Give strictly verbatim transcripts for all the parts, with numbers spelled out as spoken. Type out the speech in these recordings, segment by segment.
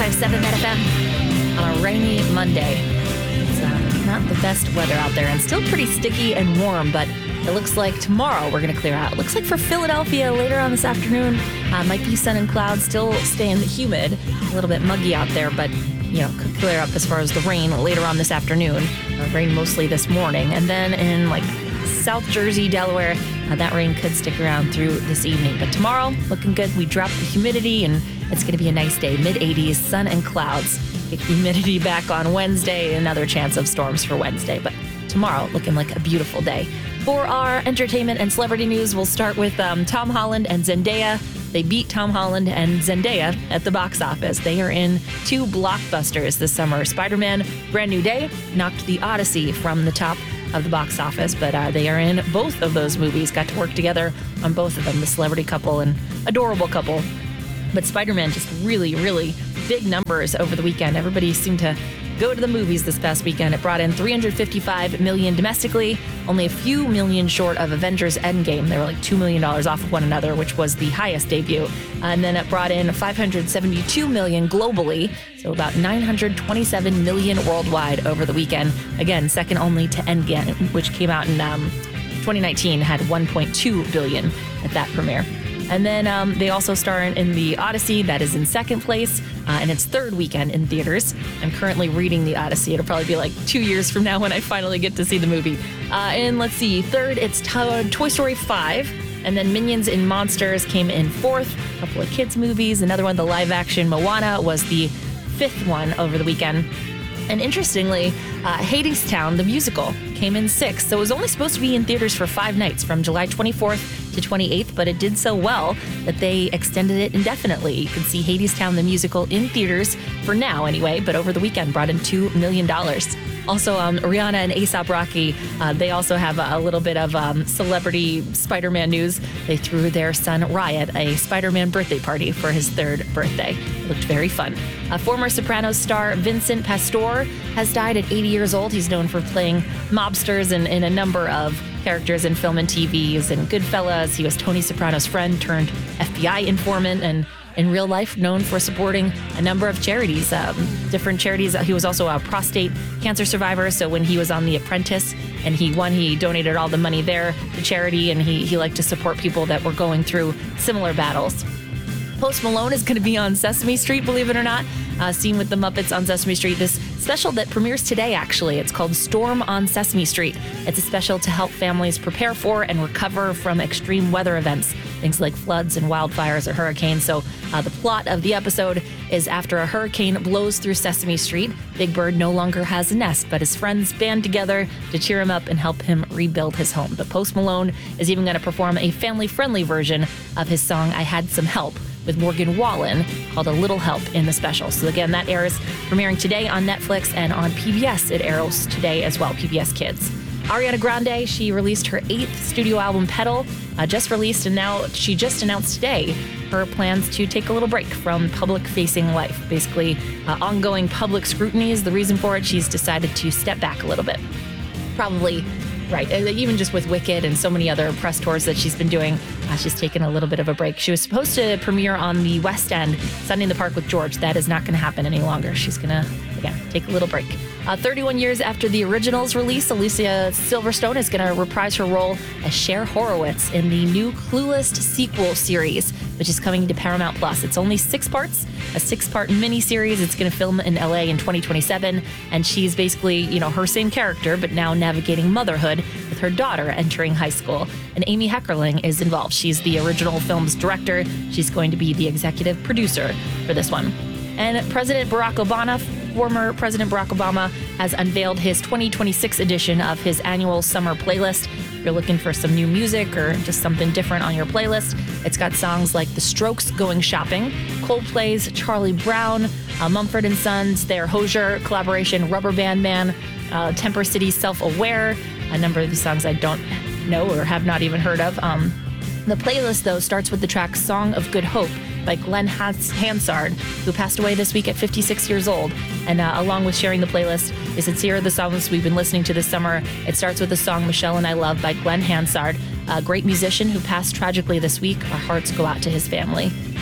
five seven Met F M on a rainy Monday. It's uh, not the best weather out there and still pretty sticky and warm, but it looks like tomorrow we're going to clear out. It looks like for Philadelphia later on this afternoon, uh, might be sun and clouds, still staying humid, a little bit muggy out there, but you know, could clear up as far as the rain later on this afternoon. Uh, rain mostly this morning. And then in like South Jersey, Delaware, uh, that rain could stick around through this evening. But tomorrow, looking good. We drop the humidity and it's going to be a nice day. mid eighties, sun and clouds. Get humidity back on Wednesday. Another chance of storms for Wednesday. But tomorrow, looking like a beautiful day. For our entertainment and celebrity news, we'll start with um, Tom Holland and Zendaya. They beat Tom Holland and Zendaya at the box office. They are in two blockbusters this summer. Spider-Man Brand New Day knocked The Odyssey from the top of the box office, but uh, they are in both of those movies. Got to work together on both of them, the celebrity couple and adorable couple. But Spider-Man just really, really big numbers over the weekend. Everybody seemed to go to the movies this past weekend. It brought in three hundred fifty-five million dollars domestically, only a few million short of Avengers Endgame. They were like two million dollars off of one another, which was the highest debut. And then it brought in five hundred seventy-two million dollars globally, so about nine hundred twenty-seven million dollars worldwide over the weekend. Again, second only to Endgame, which came out in um, twenty nineteen, had one point two billion dollars at that premiere. And then um, they also star in, in The Odyssey, that is in second place, uh, in its third weekend in theaters. I'm currently reading The Odyssey. It'll probably be like two years from now when I finally get to see the movie. Uh, and let's see, third, it's to- Toy Story five. And then Minions and Monsters came in fourth. A couple of kids' movies. Another one, the live-action Moana, was the fifth one over the weekend. And interestingly, uh, Hadestown, the musical, came in sixth. So it was only supposed to be in theaters for five nights from July twenty-fourth to twenty-eighth, but it did so well that they extended it indefinitely. You can see Hadestown, the musical, in theaters for now anyway, but over the weekend brought in two million dollars. Also, um, Rihanna and A$AP Rocky, uh, they also have a, a little bit of um, celebrity Spider-Man news. They threw their son Riot a Spider-Man birthday party for his third birthday. It looked very fun. Uh, former Sopranos star Vincent Pastore has died at eighty years old. He's known for playing mobsters in, in a number of characters in film and T Vs. And Goodfellas, he was Tony Soprano's friend turned F B I informant, and in real life known for supporting a number of charities, um, different charities. He was also a prostate cancer survivor, so when he was on The Apprentice and he won, he donated all the money there to charity, and he, he liked to support people that were going through similar battles. Post Malone is going to be on Sesame Street, believe it or not. Uh, seen with the Muppets on Sesame Street. This special that premieres today, actually. It's called Storm on Sesame Street. It's a special to help families prepare for and recover from extreme weather events, things like floods and wildfires or hurricanes. So uh, the plot of the episode is after a hurricane blows through Sesame Street, Big Bird no longer has a nest, but his friends band together to cheer him up and help him rebuild his home. But Post Malone is even going to perform a family-friendly version of his song, I Had Some Help, with Morgan Wallen, called A Little Help in the special. So again, that airs premiering today on Netflix, and on P B S it airs today as well, P B S Kids. Ariana Grande, she released her eighth studio album, Petal, uh, just released, and now she just announced today her plans to take a little break from public-facing life. Basically, uh, ongoing public scrutiny is the reason for it. She's decided to step back a little bit. Probably right. Even just with Wicked and so many other press tours that she's been doing, uh, she's taken a little bit of a break. She was supposed to premiere on the West End, Sunday in the Park with George. That is not going to happen any longer. She's going to, again, take a little break. Uh, thirty-one years after the original's release, Alicia Silverstone is going to reprise her role as Cher Horowitz in the new Clueless sequel series, which is coming to Paramount Plus. It's only six parts, a six-part miniseries. It's going to film in L A in twenty twenty-seven, and she's basically, you know, her same character, but now navigating motherhood with her daughter entering high school. And Amy Heckerling is involved. She's the original film's director. She's going to be the executive producer for this one. And President Barack Obama, former President Barack Obama, has unveiled his twenty twenty-six edition of his annual summer playlist. If you're looking for some new music or just something different on your playlist, it's got songs like The Strokes' Going Shopping, Coldplay's Charlie Brown, uh, Mumford and Sons, their Hozier collaboration, Rubber Band Man, uh, Temper City's Self-Aware, a number of these songs I don't know or have not even heard of. Um, the playlist, though, starts with the track Song of Good Hope by Glenn Hans- Hansard, who passed away this week at fifty-six years old. And uh, along with sharing the playlist is it's here are the songs we've been listening to this summer. It starts with the song Michelle and I Love by Glenn Hansard, a great musician who passed tragically this week. Our hearts go out to his family.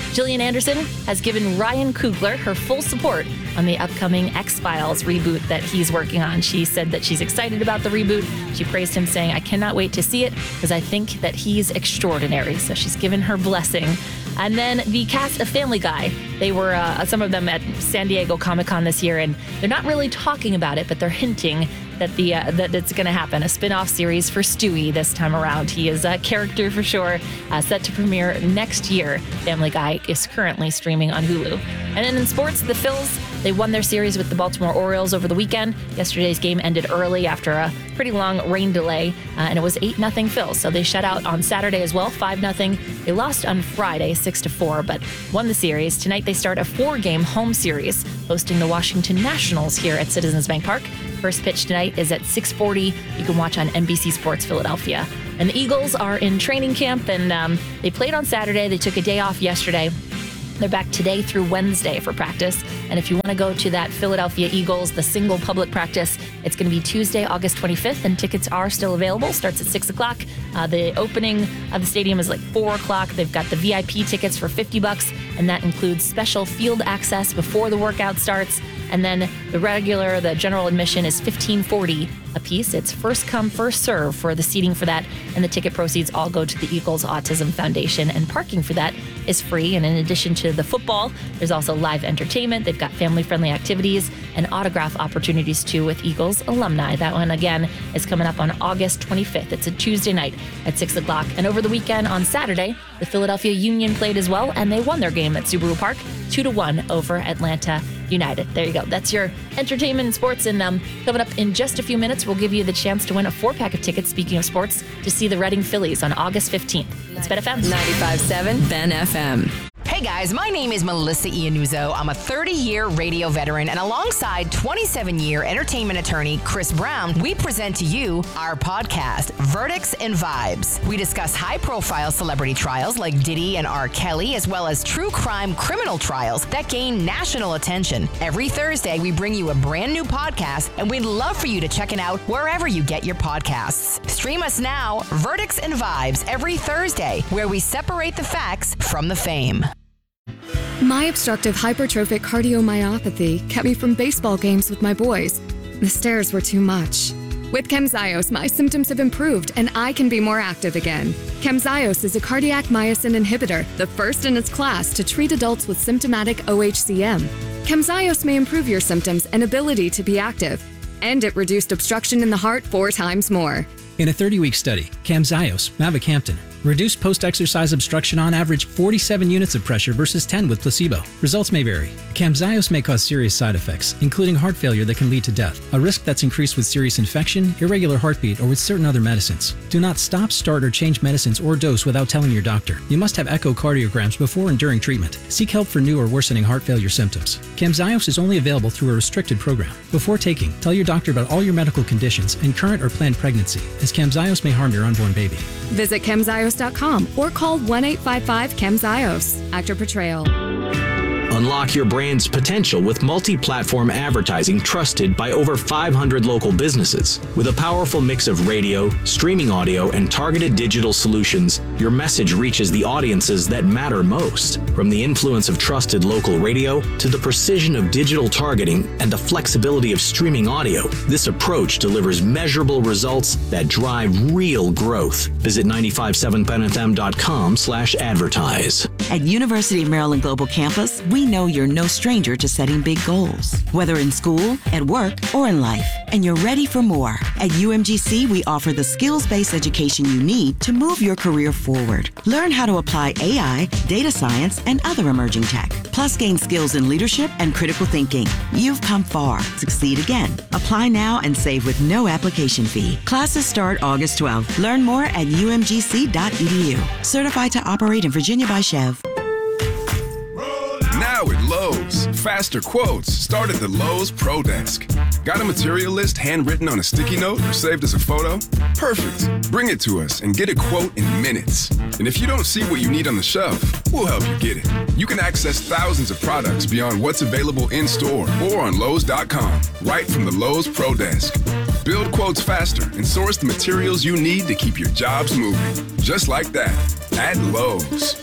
Gillian Anderson has given Ryan Coogler her full support on the upcoming X-Files reboot that he's working on. She said that she's excited about the reboot. She praised him, saying, "I cannot wait to see it because I think that he's extraordinary." So she's given her blessing. And then the cast of Family Guy, they were, uh, some of them at San Diego Comic-Con this year, and they're not really talking about it, but they're hinting that the uh, that it's going to happen. A spin-off series for Stewie this time around. He is a character for sure, uh, set to premiere next year. Family Guy is currently streaming on Hulu. And then in sports, the Phils, they won their series with the Baltimore Orioles over the weekend. Yesterday's game ended early after a pretty long rain delay, uh, and it was eight nothing Phils. So they shut out on Saturday as well, five nothing. They lost on Friday, six to four, but won the series. Tonight they start a four-game home series, hosting the Washington Nationals here at Citizens Bank Park. First pitch tonight is at six forty. You can watch on N B C Sports Philadelphia. And the Eagles are in training camp, and um, they played on Saturday. They took a day off yesterday. They're back today through Wednesday for practice. And if you want to go to that Philadelphia Eagles, the single public practice, it's going to be Tuesday, August twenty-fifth, and tickets are still available. Starts at six o'clock. Uh, the opening of the stadium is like four o'clock. They've got the V I P tickets for fifty bucks, and that includes special field access before the workout starts. And then the regular, the general admission is fifteen forty a piece. It's first come, first serve for the seating for that, and the ticket proceeds all go to the Eagles Autism Foundation, and parking for that is free. And in addition to the football, there's also live entertainment. They've got family-friendly activities and autograph opportunities too with Eagles alumni. That one again is coming up on August twenty-fifth. It's a Tuesday night at six o'clock. And over the weekend on Saturday, the Philadelphia Union played as well, and they won their game at Subaru Park two to one over Atlanta United. There you go. That's your entertainment and sports. And um, coming up in just a few minutes, we'll give you the chance to win a four-pack of tickets, speaking of sports, to see the Reading Phillies on August fifteenth. It's Ben F M. ninety-five point seven Ben F M. Hey guys, my name is Melissa Iannuzzo. I'm a thirty-year radio veteran, and alongside twenty-seven-year entertainment attorney Chris Brown, we present to you our podcast, Verdicts and Vibes. We discuss high-profile celebrity trials like Diddy and R. Kelly, as well as true crime criminal trials that gain national attention. Every Thursday, we bring you a brand new podcast, and we'd love for you to check it out wherever you get your podcasts. Stream us now, Verdicts and Vibes, every Thursday, where we separate the facts from the fame. My obstructive hypertrophic cardiomyopathy kept me from baseball games with my boys. The stairs were too much. With Camzyos, my symptoms have improved and I can be more active again. Camzyos is a cardiac myosin inhibitor, the first in its class to treat adults with symptomatic O H C M. Camzyos may improve your symptoms and ability to be active, and it reduced obstruction in the heart four times more. In a thirty-week study, Camzyos, mavacamten, reduced post-exercise obstruction on average forty-seven units of pressure versus ten with placebo. Results may vary. Camzyos may cause serious side effects, including heart failure that can lead to death, a risk that's increased with serious infection, irregular heartbeat, or with certain other medicines. Do not stop, start, or change medicines or dose without telling your doctor. You must have echocardiograms before and during treatment. Seek help for new or worsening heart failure symptoms. Camzyos is only available through a restricted program. Before taking, tell your doctor about all your medical conditions and current or planned pregnancy, as Camzyos may harm your unborn baby. Visit Camzyos dot com or call one eight five five Camzyos. Actor portrayal. Unlock your brand's potential with multi-platform advertising trusted by over five hundred local businesses. With a powerful mix of radio, streaming audio, and targeted digital solutions, your message reaches the audiences that matter most. From the influence of trusted local radio to the precision of digital targeting and the flexibility of streaming audio, this approach delivers measurable results that drive real growth. Visit nine five point seven ben f m dot com slash advertise. At University of Maryland Global Campus, we know you're no stranger to setting big goals, whether in school, at work, or in life, and you're ready for more. At U M G C, we offer the skills-based education you need to move your career forward. Learn how to apply A I, data science, and other emerging tech, plus gain skills in leadership and critical thinking. You've come far. Succeed again. Apply now and save with no application fee. Classes start August twelfth. Learn more at u m g c dot e d u. Certified to operate in Virginia by Chev. Now at Lowe's, faster quotes start at the Lowe's Pro Desk. Got a material list handwritten on a sticky note or saved as a photo? Perfect. Bring it to us and get a quote in minutes. And if you don't see what you need on the shelf, we'll help you get it. You can access thousands of products beyond what's available in store or on Lowe's dot com, right from the Lowe's Pro Desk. Build quotes faster and source the materials you need to keep your jobs moving. Just like that, at Lowe's.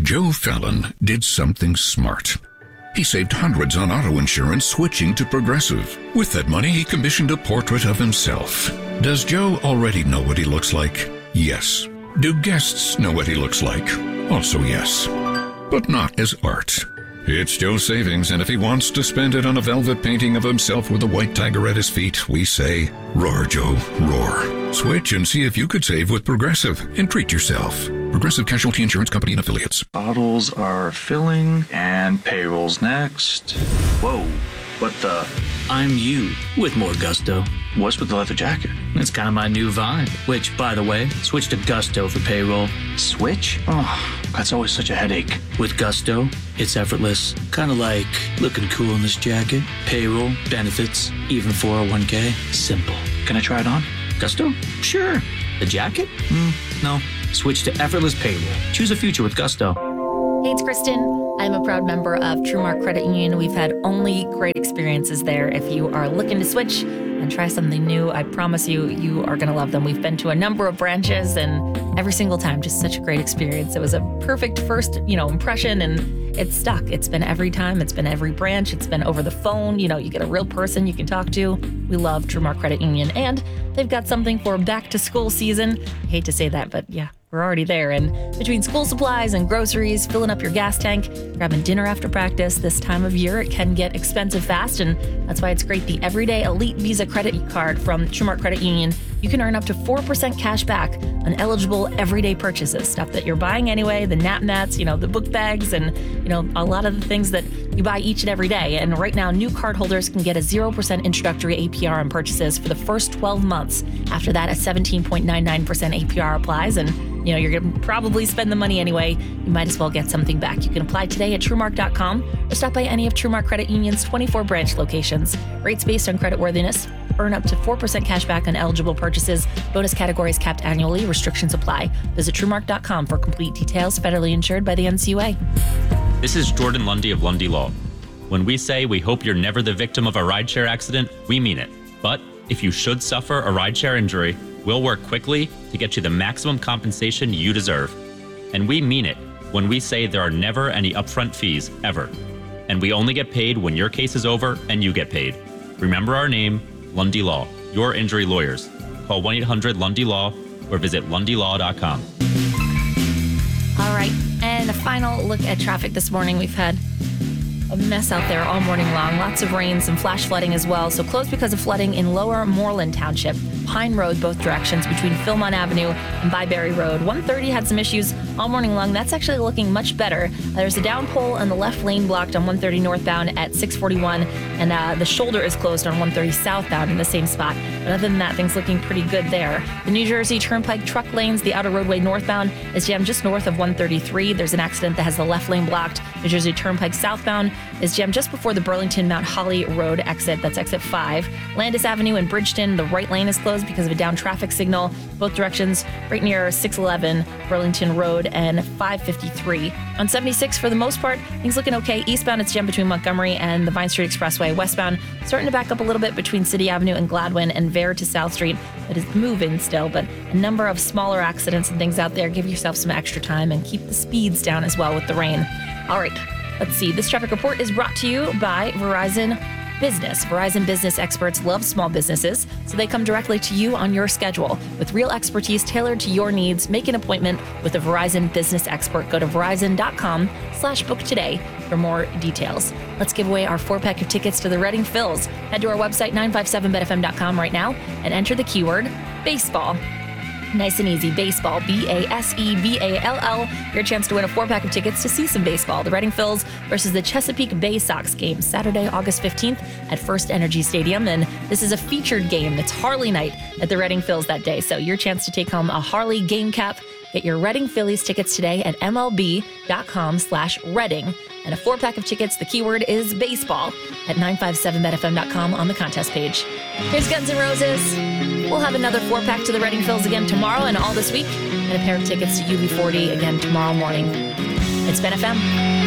Joe Fallon did something smart. He saved hundreds on auto insurance switching to Progressive. With that money, he commissioned a portrait of himself. Does Joe already know what he looks like? Yes. Do guests know what he looks like? Also yes. But not as art. It's Joe's savings, and if he wants to spend it on a velvet painting of himself with a white tiger at his feet, we say, roar, Joe, roar. Switch and see if you could save with Progressive and treat yourself. Progressive Casualty Insurance Company and Affiliates. Bottles are filling and payroll's next. Whoa, what the? I'm you with more gusto. What's with the leather jacket? It's kind of my new vibe, which, by the way, switch to Gusto for payroll. Switch? Oh, that's always such a headache. With Gusto, it's effortless. Kind of like looking cool in this jacket. Payroll, benefits, even four oh one k. Simple. Can I try it on? Gusto? Sure. The jacket? Mm, no. Switch to effortless payroll. Choose a future with Gusto. Hey, it's Kristen. I'm a proud member of TrueMark Credit Union. We've had only great experiences there. If you are looking to switch and try something new, I promise you, you are going to love them. We've been to a number of branches, and every single time, just such a great experience. It was a perfect first, you know, impression, and it's stuck. It's been every time. It's been every branch. It's been over the phone. You know, you get a real person you can talk to. We love TrueMark Credit Union, and they've got something for back to school season. I hate to say that, but yeah. We're already there, and between school supplies and groceries, filling up your gas tank, grabbing dinner after practice, this time of year, it can get expensive fast, and that's why it's great. The Everyday Elite Visa Credit Card from TrueMark Credit Union, you can earn up to four percent cash back on eligible everyday purchases, stuff that you're buying anyway, the nap mats, you know, the book bags, and, you know, a lot of the things that you buy each and every day. And right now, new cardholders can get a zero percent introductory A P R on purchases for the first twelve months. After that, a seventeen point nine nine percent A P R applies, and you know, you're going to probably spend the money anyway. You might as well get something back. You can apply today at TrueMark dot com or stop by any of TrueMark Credit Union's twenty-four branch locations. Rates based on creditworthiness. Earn up to four percent cash back on eligible purchases. Bonus categories capped annually. Restrictions apply. Visit TrueMark dot com for complete details. Federally insured by the N C U A. This is Jordan Lundy of Lundy Law. When we say we hope you're never the victim of a rideshare accident, we mean it. But if you should suffer a rideshare injury, we'll work quickly to get you the maximum compensation you deserve. And we mean it when we say there are never any upfront fees, ever. And we only get paid when your case is over and you get paid. Remember our name, Lundy Law, your injury lawyers. Call one eight hundred Lundy Law or visit lundy law dot com. All right, and a final look at traffic this morning. We've had a mess out there all morning long. Lots of rain, some flash flooding as well. So closed because of flooding in Lower Moreland Township. Pine Road, both directions between Philmont Avenue and Byberry Road. one thirty had some issues all morning long. That's actually looking much better. There's a downpoll and the left lane blocked on one thirty northbound at six forty-one, and uh, the shoulder is closed on one thirty southbound in the same spot. But other than that, things looking pretty good there. The New Jersey Turnpike truck lanes, the outer roadway northbound is jammed just north of one thirty-three. There's an accident that has the left lane blocked. New Jersey Turnpike southbound is jammed just before the Burlington Mount Holly Road exit. That's exit five. Landis Avenue in Bridgeton, the right lane is closed because of a down traffic signal. Both directions right near six eleven Burlington Road and five fifty-three. On seventy-six, for the most part, things looking okay. Eastbound, it's jammed between Montgomery and the Vine Street Expressway. Westbound, starting to back up a little bit between City Avenue and Gladwin, and Vare to South Street. It is moving still, but a number of smaller accidents and things out there. Give yourself some extra time and keep the speeds down as well with the rain. All right, let's see. This traffic report is brought to you by Verizon Business. Verizon Business experts love small businesses, so they come directly to you on your schedule. With real expertise tailored to your needs, make an appointment with a Verizon Business expert. Go to verizon dot com slash book today for more details. Let's give away our four pack of tickets to the Reading Phils. Head to our website, nine five seven bet f m dot com right now and enter the keyword baseball. Nice and easy. Baseball. B A S E B A L L. Your chance to win a four-pack of tickets to see some baseball. The Reading Phils versus the Chesapeake Bay Sox game, Saturday, August fifteenth at First Energy Stadium. And this is a featured game. It's Harley night at the Reading Phils that day. So your chance to take home a Harley game cap. Get your Reading Phillies tickets today at M L B dot com slash Reading. And a four-pack of tickets, the keyword is baseball, at nine five seven bet f m dot com on the contest page. Here's Guns N' Roses. We'll have another four-pack to the Reading Phils again tomorrow and all this week, and a pair of tickets to U B forty again tomorrow morning. It's Ben F M.